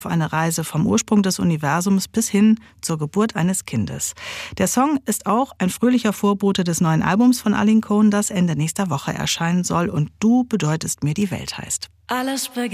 auf eine Reise vom Ursprung des Universums bis hin zur Geburt eines Kindes. Der Song ist auch ein fröhlicher Vorbote des neuen Albums von Aline Cohen, das Ende nächster Woche erscheinen soll und Du bedeutest mir die Welt heißt. Alles